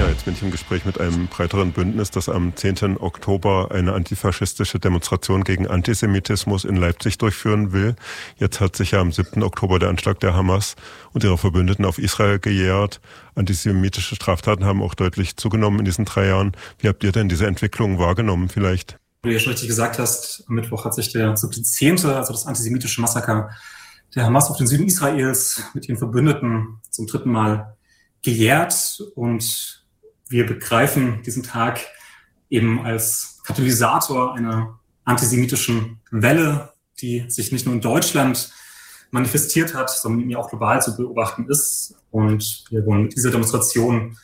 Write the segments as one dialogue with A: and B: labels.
A: jetzt bin ich im Gespräch mit einem breiteren Bündnis, das am 10. Oktober eine antifaschistische Demonstration gegen Antisemitismus in Leipzig durchführen will. Jetzt hat sich ja am 7. Oktober der Anschlag der Hamas und ihrer Verbündeten auf Israel gejährt. Antisemitische Straftaten haben auch deutlich zugenommen in diesen 3 Jahren. Wie habt ihr denn diese Entwicklung wahrgenommen vielleicht?
B: Wie du ja schon richtig gesagt hast, am Mittwoch hat sich der 7.10., also das antisemitische Massaker der Hamas auf den Süden Israels mit ihren Verbündeten zum 3. Mal gejährt, und wir begreifen diesen Tag eben als Katalysator einer antisemitischen Welle, die sich nicht nur in Deutschland manifestiert hat, sondern die auch global zu beobachten ist. Und wir wollen mit dieser Demonstration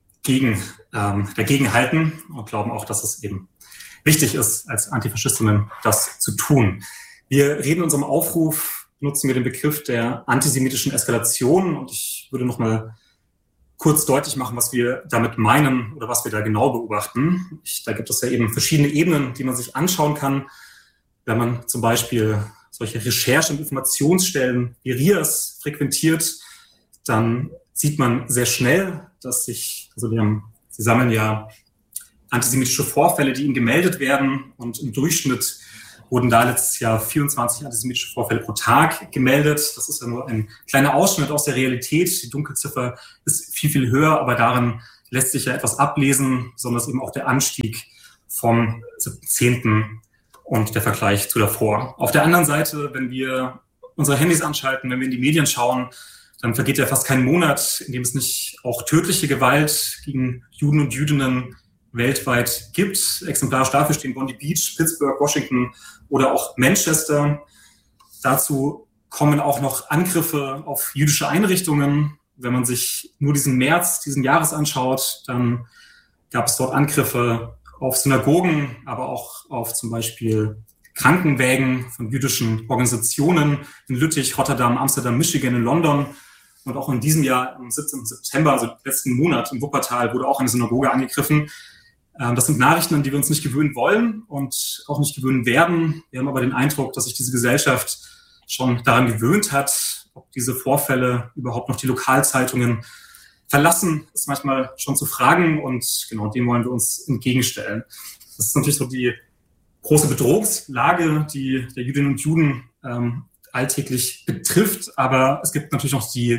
B: dagegen halten und glauben auch, dass es eben wichtig ist, als Antifaschistinnen das zu tun. Wir reden in unserem Aufruf, nutzen wir den Begriff der antisemitischen Eskalation, und ich würde nochmal kurz deutlich machen, was wir damit meinen oder was wir da genau beobachten. Da gibt es ja eben verschiedene Ebenen, die man sich anschauen kann. Wenn man zum Beispiel solche Recherche- und Informationsstellen wie RIAS frequentiert, dann sieht man sehr schnell, dass sie sammeln ja antisemitische Vorfälle, die ihnen gemeldet werden, und im Durchschnitt wurden da letztes Jahr 24 antisemitische Vorfälle pro Tag gemeldet. Das ist ja nur ein kleiner Ausschnitt aus der Realität. Die Dunkelziffer ist viel, viel höher, aber darin lässt sich ja etwas ablesen, besonders eben auch der Anstieg vom 7.10. und der Vergleich zu davor. Auf der anderen Seite, wenn wir unsere Handys anschalten, wenn wir in die Medien schauen, dann vergeht ja fast kein Monat, in dem es nicht auch tödliche Gewalt gegen Juden und Jüdinnen weltweit gibt. Exemplarisch dafür stehen Bondi Beach, Pittsburgh, Washington oder auch Manchester. Dazu kommen auch noch Angriffe auf jüdische Einrichtungen. Wenn man sich nur diesen März diesen Jahres anschaut, dann gab es dort Angriffe auf Synagogen, aber auch auf zum Beispiel Krankenwägen von jüdischen Organisationen in Lüttich, Rotterdam, Amsterdam, Michigan, in London. Und auch in diesem Jahr, am 17. September, also letzten Monat in Wuppertal, wurde auch eine Synagoge angegriffen. Das sind Nachrichten, an die wir uns nicht gewöhnen wollen und auch nicht gewöhnen werden. Wir haben aber den Eindruck, dass sich diese Gesellschaft schon daran gewöhnt hat. Ob diese Vorfälle überhaupt noch die Lokalzeitungen verlassen, ist manchmal schon zu fragen, und genau dem wollen wir uns entgegenstellen. Das ist natürlich so die große Bedrohungslage, die der Jüdinnen und Juden alltäglich betrifft, aber es gibt natürlich noch die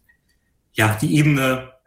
B: Ebene,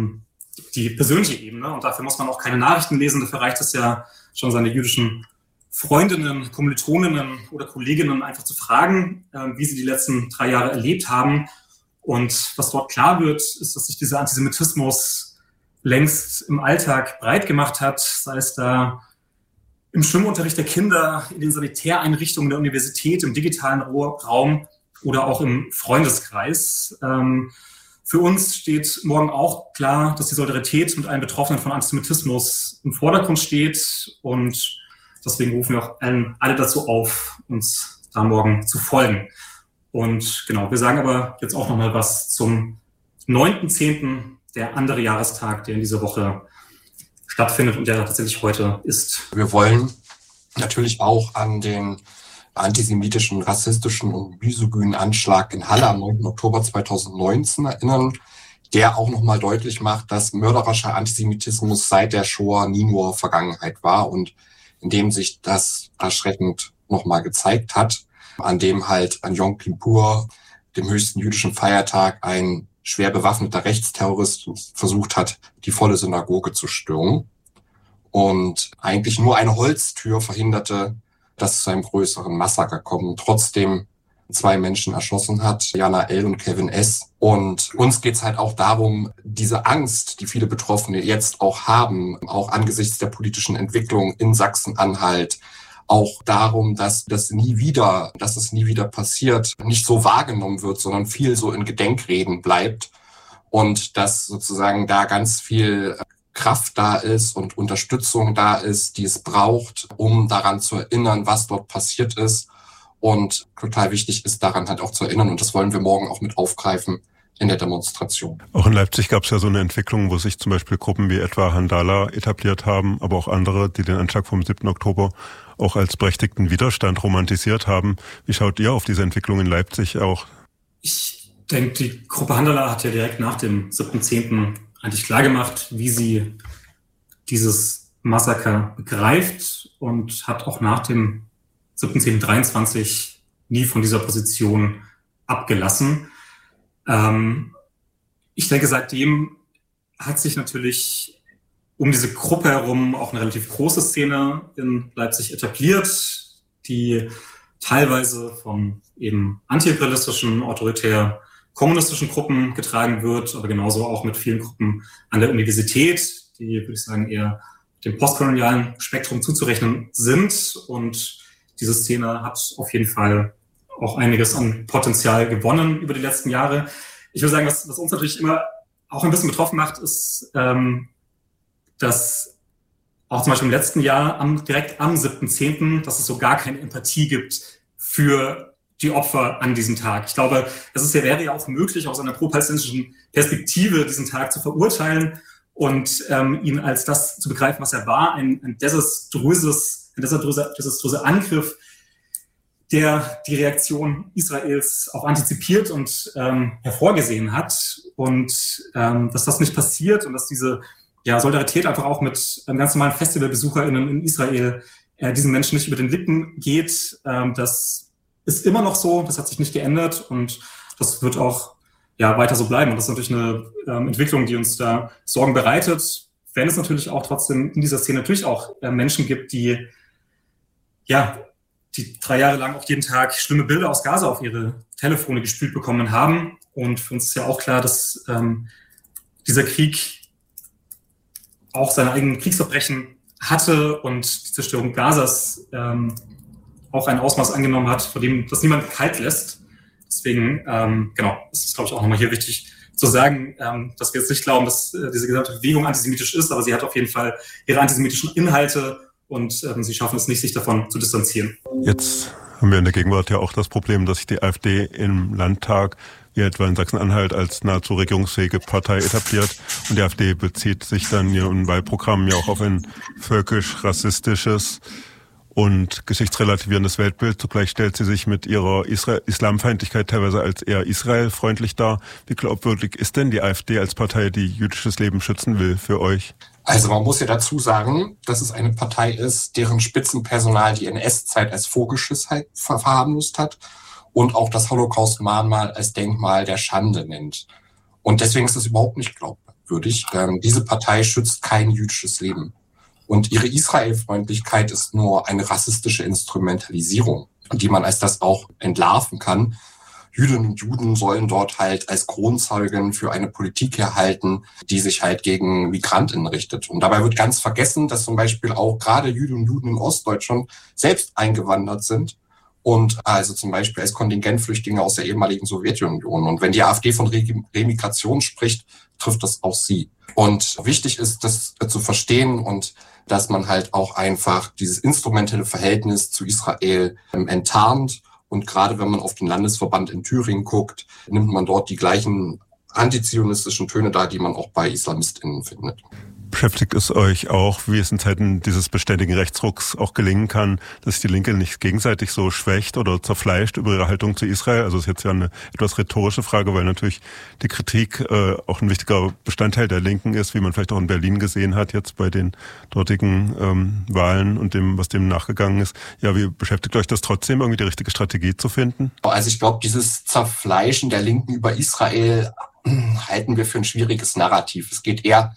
B: die persönliche Ebene, und dafür muss man auch keine Nachrichten lesen. Dafür reicht es ja schon, seine jüdischen Freundinnen, Kommilitoninnen oder Kolleginnen einfach zu fragen, wie sie die letzten 3 Jahre erlebt haben. Und was dort klar wird, ist, dass sich dieser Antisemitismus längst im Alltag breit gemacht hat, sei es da im Schwimmunterricht der Kinder, in den Sanitäreinrichtungen der Universität, im digitalen Raum oder auch im Freundeskreis. Für uns steht morgen auch klar, dass die Solidarität mit allen Betroffenen von Antisemitismus im Vordergrund steht, und deswegen rufen wir auch alle dazu auf, uns da morgen zu folgen. Und genau, wir sagen aber jetzt auch nochmal was zum 9.10., der andere Jahrestag, der in dieser Woche stattfindet und der tatsächlich heute ist.
C: Wir wollen natürlich auch an den antisemitischen, rassistischen und misogynen Anschlag in Halle am 9. Oktober 2019 erinnern, der auch nochmal deutlich macht, dass mörderischer Antisemitismus seit der Shoah nie nur Vergangenheit war, und in dem sich das erschreckend nochmal gezeigt hat, an dem halt an Yom Kippur, dem höchsten jüdischen Feiertag, ein schwer bewaffneter Rechtsterrorist versucht hat, die volle Synagoge zu stürmen, und eigentlich nur eine Holztür verhinderte, dass es zu einem größeren Massaker kommt, und trotzdem 2 Menschen erschossen hat, Jana L. und Kevin S. Und uns geht's halt auch darum, diese Angst, die viele Betroffene jetzt auch haben, auch angesichts der politischen Entwicklung in Sachsen-Anhalt, auch darum, dass es nie wieder passiert, nicht so wahrgenommen wird, sondern viel so in Gedenkreden bleibt, und dass sozusagen da ganz viel Kraft da ist und Unterstützung da ist, die es braucht, um daran zu erinnern, was dort passiert ist. Und total wichtig ist, daran halt auch zu erinnern. Und das wollen wir morgen auch mit aufgreifen in der Demonstration.
A: Auch in Leipzig gab es ja so eine Entwicklung, wo sich zum Beispiel Gruppen wie etwa Handala etabliert haben, aber auch andere, die den Anschlag vom 7. Oktober auch als berechtigten Widerstand romantisiert haben. Wie schaut ihr auf diese Entwicklung in Leipzig auch?
B: Ich denke, die Gruppe Handala hat ja direkt nach dem 7.10. eigentlich klargemacht, wie sie dieses Massaker begreift und hat auch nach dem 7.10.23 nie von dieser Position abgelassen. Ich denke, seitdem hat sich natürlich um diese Gruppe herum auch eine relativ große Szene in Leipzig etabliert, die teilweise von eben antiimperialistischen, autoritär kommunistischen Gruppen getragen wird, aber genauso auch mit vielen Gruppen an der Universität, die, würde ich sagen, eher dem postkolonialen Spektrum zuzurechnen sind. Und diese Szene hat auf jeden Fall auch einiges an Potenzial gewonnen über die letzten Jahre. Ich würde sagen, was uns natürlich immer auch ein bisschen betroffen macht, ist, dass auch zum Beispiel im letzten Jahr direkt am 7.10., dass es so gar keine Empathie gibt für die Opfer an diesem Tag. Ich glaube, wäre ja auch möglich, aus einer pro-palästinensischen Perspektive diesen Tag zu verurteilen und ihn als das zu begreifen, was er war, ein desaströser Angriff, der die Reaktion Israels auch antizipiert und hervorgesehen hat. Und dass das nicht passiert und dass diese Solidarität einfach auch mit ganz normalen FestivalbesucherInnen in Israel diesen Menschen nicht über den Lippen geht, das ist immer noch so, das hat sich nicht geändert und das wird auch weiter so bleiben. Und das ist natürlich eine Entwicklung, die uns da Sorgen bereitet, wenn es natürlich auch trotzdem in dieser Szene natürlich auch Menschen gibt, die 3 Jahre lang auch jeden Tag schlimme Bilder aus Gaza auf ihre Telefone gespült bekommen haben. Und für uns ist ja auch klar, dass dieser Krieg auch seine eigenen Kriegsverbrechen hatte und die Zerstörung Gazas auch ein Ausmaß angenommen hat, vor dem das niemand kalt lässt. Deswegen, ist es, glaube ich, auch nochmal hier wichtig zu sagen, dass wir jetzt nicht glauben, dass diese gesamte Bewegung antisemitisch ist, aber sie hat auf jeden Fall ihre antisemitischen Inhalte und sie schaffen es nicht, sich davon zu distanzieren.
A: Jetzt haben wir in der Gegenwart ja auch das Problem, dass sich die AfD im Landtag, wie etwa in Sachsen-Anhalt, als nahezu regierungsfähige Partei etabliert. Und die AfD bezieht sich dann in ihren Wahlprogrammen ja auch auf ein völkisch-rassistisches und geschichtsrelativierendes Weltbild. Zugleich stellt sie sich mit ihrer Islamfeindlichkeit teilweise als eher israelfreundlich dar. Wie glaubwürdig ist denn die AfD als Partei, die jüdisches Leben schützen will, für euch?
C: Also man muss ja dazu sagen, dass es eine Partei ist, deren Spitzenpersonal die NS-Zeit als Vogelschiss verharmlost hat und auch das Holocaust-Mahnmal als Denkmal der Schande nennt. Und deswegen ist das überhaupt nicht glaubwürdig. Diese Partei schützt kein jüdisches Leben. Und ihre Israelfreundlichkeit ist nur eine rassistische Instrumentalisierung, die man als das auch entlarven kann. Jüdinnen und Juden sollen dort halt als Kronzeugen für eine Politik herhalten, die sich halt gegen Migrantinnen richtet. Und dabei wird ganz vergessen, dass zum Beispiel auch gerade Jüdinnen und Juden in Ostdeutschland selbst eingewandert sind und also zum Beispiel als Kontingentflüchtlinge aus der ehemaligen Sowjetunion. Und wenn die AfD von Remigration spricht, trifft das auch sie. Und wichtig ist, das zu verstehen und dass man halt auch einfach dieses instrumentelle Verhältnis zu Israel enttarnt. Und gerade wenn man auf den Landesverband in Thüringen guckt, nimmt man dort die gleichen antizionistischen Töne da, die man auch bei IslamistInnen findet.
A: Beschäftigt es euch auch, wie es in Zeiten dieses beständigen Rechtsrucks auch gelingen kann, dass sich die Linke nicht gegenseitig so schwächt oder zerfleischt über ihre Haltung zu Israel? Also das ist jetzt ja eine etwas rhetorische Frage, weil natürlich die Kritik auch ein wichtiger Bestandteil der Linken ist, wie man vielleicht auch in Berlin gesehen hat jetzt bei den dortigen Wahlen und dem, was dem nachgegangen ist. Ja, wie beschäftigt euch das trotzdem, irgendwie die richtige Strategie zu finden?
C: Also ich glaube, dieses Zerfleischen der Linken über Israel halten wir für ein schwieriges Narrativ. Es geht eher,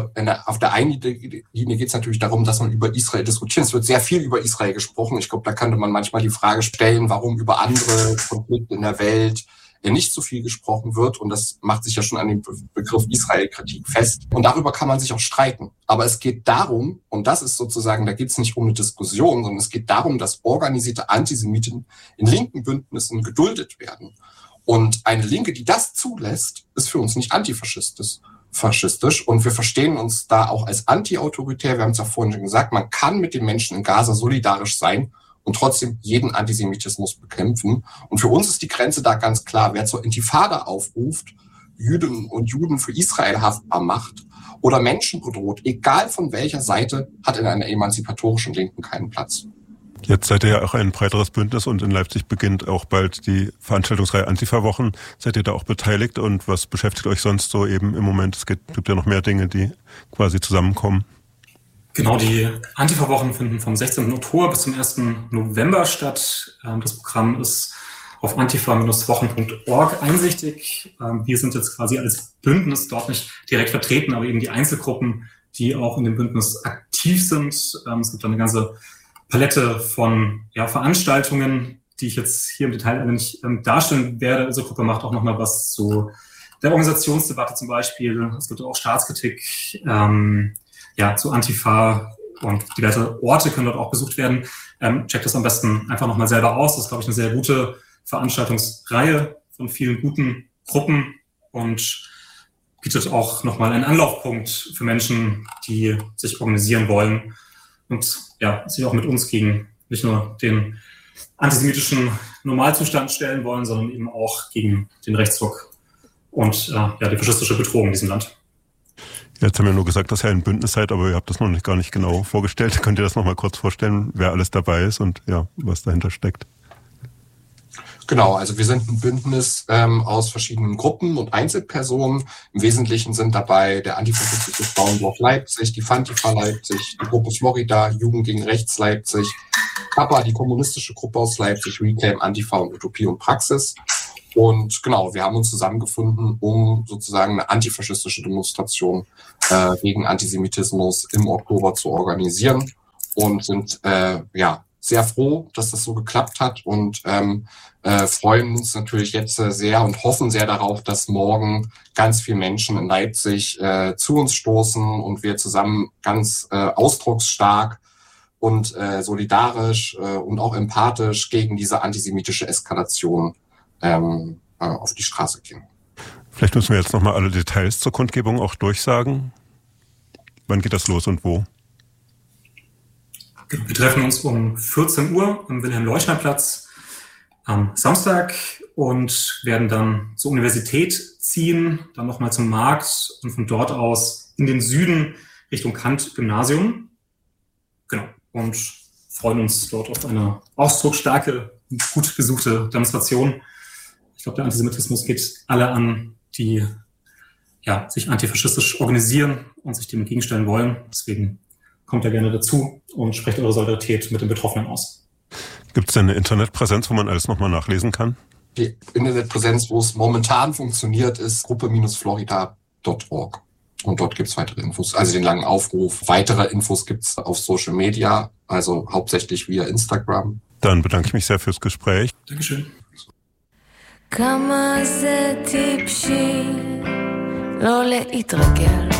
C: auf der einen Linie geht es natürlich darum, dass man über Israel diskutiert. Es wird sehr viel über Israel gesprochen. Ich glaube, da könnte man manchmal die Frage stellen, warum über andere Konflikte in der Welt nicht so viel gesprochen wird. Und das macht sich ja schon an dem Begriff Israel-Kritik fest. Und darüber kann man sich auch streiten. Aber es geht darum, und das ist sozusagen, da geht es nicht um eine Diskussion, sondern es geht darum, dass organisierte Antisemiten in linken Bündnissen geduldet werden. Und eine Linke, die das zulässt, ist für uns nicht antifaschistisch. Und wir verstehen uns da auch als anti-autoritär. Wir haben es ja vorhin schon gesagt, man kann mit den Menschen in Gaza solidarisch sein und trotzdem jeden Antisemitismus bekämpfen. Und für uns ist die Grenze da ganz klar. Wer zur Intifada aufruft, Jüdinnen und Juden für Israel haftbar macht oder Menschen bedroht, egal von welcher Seite, hat in einer emanzipatorischen Linken keinen Platz.
A: Jetzt seid ihr ja auch ein breiteres Bündnis und in Leipzig beginnt auch bald die Veranstaltungsreihe Antifa-Wochen. Seid ihr da auch beteiligt und was beschäftigt euch sonst so eben im Moment? Es gibt ja noch mehr Dinge, die quasi zusammenkommen.
B: Genau, die Antifa-Wochen finden vom 16. Oktober bis zum 1. November statt. Das Programm ist auf antifa-wochen.org einsichtig. Wir sind jetzt quasi als Bündnis dort nicht direkt vertreten, aber eben die Einzelgruppen, die auch in dem Bündnis aktiv sind. Es gibt eine ganze Palette von Veranstaltungen, die ich jetzt hier im Detail nicht darstellen werde. Unsere Gruppe macht auch nochmal was zu der Organisationsdebatte zum Beispiel. Es gibt auch Staatskritik zu Antifa und diverse Orte können dort auch besucht werden. Checkt das am besten einfach nochmal selber aus. Das ist, glaube ich, eine sehr gute Veranstaltungsreihe von vielen guten Gruppen und bietet auch nochmal einen Anlaufpunkt für Menschen, die sich organisieren wollen und sich auch mit uns gegen nicht nur den antisemitischen Normalzustand stellen wollen, sondern eben auch gegen den Rechtsruck und die faschistische Bedrohung in diesem Land.
A: Jetzt haben wir nur gesagt, dass ihr ein Bündnis seid, aber ihr habt das noch gar nicht genau vorgestellt. Könnt ihr das noch mal kurz vorstellen, wer alles dabei ist und was dahinter steckt?
C: Genau, also wir sind ein Bündnis aus verschiedenen Gruppen und Einzelpersonen. Im Wesentlichen sind dabei der antifaschistische Frauenblock Leipzig, die Fantifa Leipzig, die Gruppe Florida, Jugend gegen Rechts Leipzig, KAPA, die kommunistische Gruppe aus Leipzig, Reclaim, Antifa und Utopie und Praxis. Und genau, wir haben uns zusammengefunden, um sozusagen eine antifaschistische Demonstration gegen Antisemitismus im Oktober zu organisieren und sind sehr froh, dass das so geklappt hat und freuen uns natürlich jetzt sehr und hoffen sehr darauf, dass morgen ganz viele Menschen in Leipzig zu uns stoßen und wir zusammen ganz ausdrucksstark und solidarisch und auch empathisch gegen diese antisemitische Eskalation auf die Straße gehen.
A: Vielleicht müssen wir jetzt nochmal alle Details zur Kundgebung auch durchsagen. Wann geht das los und wo?
B: Wir treffen uns um 14 Uhr am Wilhelm-Leuschner-Platz am Samstag und werden dann zur Universität ziehen, dann nochmal zum Markt und von dort aus in den Süden Richtung Kant-Gymnasium. Genau. Und freuen uns dort auf eine ausdrucksstarke, gut besuchte Demonstration. Ich glaube, der Antisemitismus geht alle an, die sich antifaschistisch organisieren und sich dem entgegenstellen wollen. Deswegen kommt ja gerne dazu und sprecht eure Solidarität mit den Betroffenen aus.
A: Gibt es denn eine Internetpräsenz, wo man alles nochmal nachlesen kann?
C: Die Internetpräsenz, wo es momentan funktioniert, ist gruppe-florida.org. Und dort gibt es weitere Infos, also den langen Aufruf. Weitere Infos gibt es auf Social Media, also hauptsächlich via Instagram.
A: Dann bedanke ich mich sehr fürs Gespräch.
B: Dankeschön.
D: כמה זה טיפשי לא להתרגל